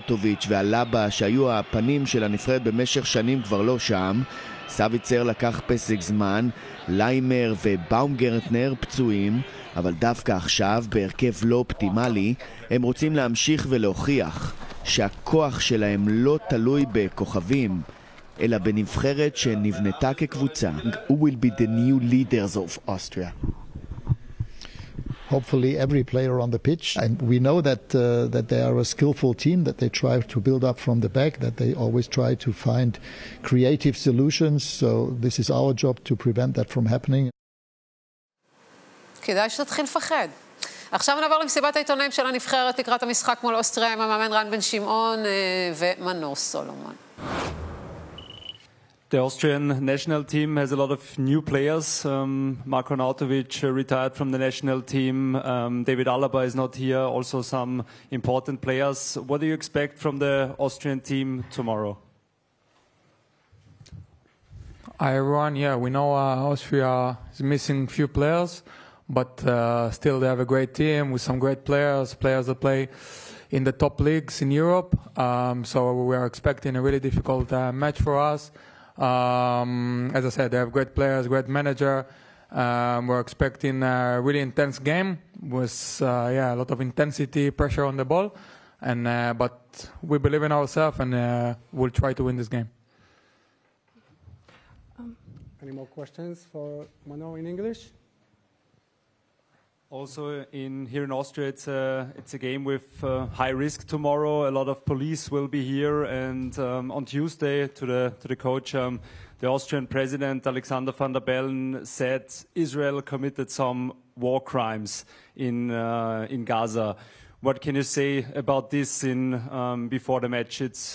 ארנאוטוביץ' והלבה שהיו הפנים של הנבחרת במשך שנים כבר לא שם. סביצר לקח פסק זמן, ליימר ובאומגרטנר פצועים, אבל דווקא עכשיו בהרכב לא אופטימלי הם רוצים להמשיך ולהוכיח שהכוח שלהם לא תלוי בכוכבים אלא בנבחרת שנבנתה כקבוצה. Who will be the new leaders of Austria? Hopefully every player on the pitch, and we know that they are a skillful team, that they try to build up from the back, that they always try to find creative solutions, so this is our job to prevent that from happening. כדאי שתתחיל לפחד. עכשיו נעבור למסיבת העיתונאים של הנבחרת לקראת המשחק מול אוסטריה עם המאמן רן בן שמעון ומנור סולומון. The Austrian national team has a lot of new players. Marko Arnautovic retired from the national team. David Alaba is not here. Also some important players. What do you expect from the Austrian team tomorrow? Hi everyone. Yeah, we know Austria is missing few players, but still they have a great team with some great players that play in the top leagues in Europe. So we are expecting a really difficult match for us. As I said, they have great players, great manager. We're expecting a really intense game with a lot of intensity, pressure on the ball, and but we believe in ourselves and we'll try to win this game. Any more questions for Mano in English? Also, here in Austria, it's a game with high risk tomorrow. A lot of police will be here, and on Tuesday, to the coach, the Austrian president Alexander Van der Bellen said Israel committed some war crimes in Gaza. What can you say about this before the match?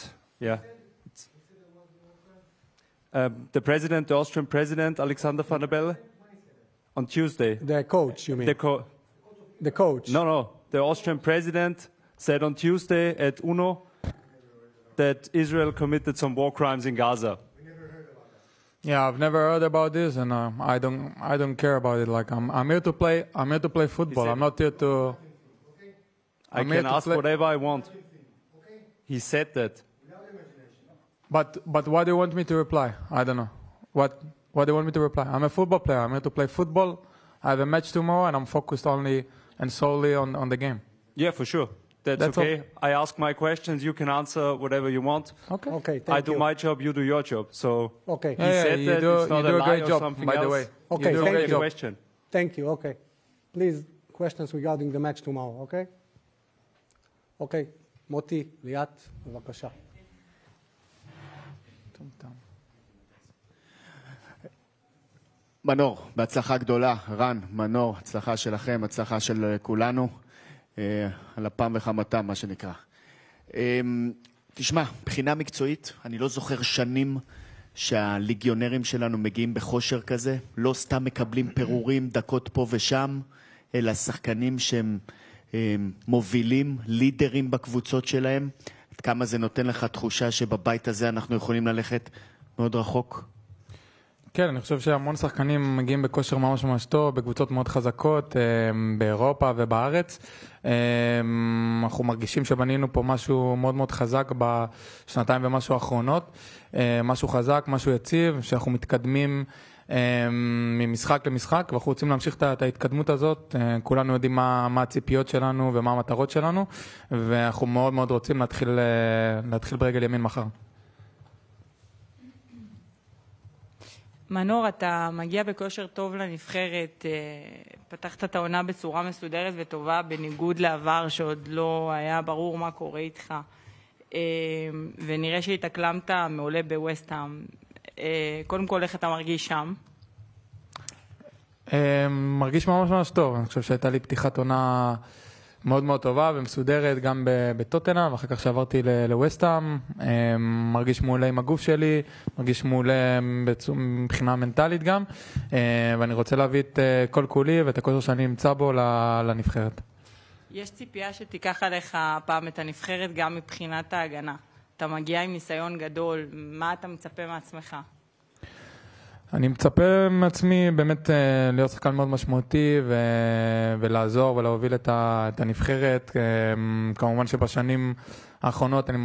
The Austrian president Alexander Van der Bellen. On Tuesday. The coach, you mean? The coach. No. The Austrian president said on Tuesday at UNO that Israel committed some war crimes in Gaza. Yeah, I've never heard about this, and I don't care about it. Like I'm here to play. I'm here to play football. I'm not here to. I can ask whatever I want. He said that. But what do you want me to reply? I don't know. What do you want me to reply? I'm a football player. I'm here to play football. I have a match tomorrow, and I'm focused only and solely on the game. Yeah, for sure. That's okay. I ask my questions. You can answer whatever you want. Okay. I do my job. You do your job. So okay. He said that it's not a lie or something else. By the way. Okay. You do a great question. Thank you. Okay. Please, questions regarding the match tomorrow. Okay. Okay. Moti, Liat, bevakasha. מנור, בהצלחה גדולה. רן, מנור, הצלחה שלכם, הצלחה של כולנו, על הפעם וחמתם, מה שנקרא. תשמע, בחינה מקצועית, אני לא זוכר שנים שהליגיונרים שלנו מגיעים בחושר כזה, לא סתם מקבלים פירורים, דקות פה ושם, אלא שחקנים שהם מובילים, לידרים בקבוצות שלהם. עד כמה זה נותן לך תחושה שבבית הזה אנחנו יכולים ללכת מאוד רחוק? כן, אני חושב שהמון שחקנים מגיעים בכושר ממש טוב, בקבוצות מאוד חזקות, באירופה ובארץ. אנחנו מרגישים שבנינו פה משהו מאוד חזק בשנתיים ומשהו האחרונות. משהו חזק, משהו יציב, שאנחנו מתקדמים ממשחק למשחק, ואנחנו רוצים להמשיך את ההתקדמות הזאת. כולנו יודעים מה הציפיות שלנו ומה המטרות שלנו, ואנחנו מאוד רוצים להתחיל ברגל ימין מחר. מנור, אתה מגיע בכושר טוב לנבחרת, פתחת את העונה בצורה מסודרת וטובה, בניגוד לעבר שעוד לא היה ברור מה קורה איתך, ונראה שהתאקלמת מעולה בווסט-האם. קודם כל, איך אתה מרגיש שם? מרגיש ממש טוב. אני חושב שהייתה לי פתיחת עונה מאוד טובה ומסודרת, גם בטוטנהאם, ואחר כך שעברתי לווסט-האם. מרגיש מעולה עם הגוף שלי, מרגיש מעולה מבחינה מנטלית גם, ואני רוצה להביא את כל כולי ואת הכושר שאני נמצא בו לנבחרת. יש ציפייה שתיקח עליך פעם את הנבחרת גם מבחינת ההגנה. אתה מגיע עם ניסיון גדול, מה אתה מצפה מעצמך? אני מצפה מעצמי באמת להיות שחקן מאוד משמעותי ולעזור ולהוביל את הנבחרת. כמובן שבשנים האחרונות אני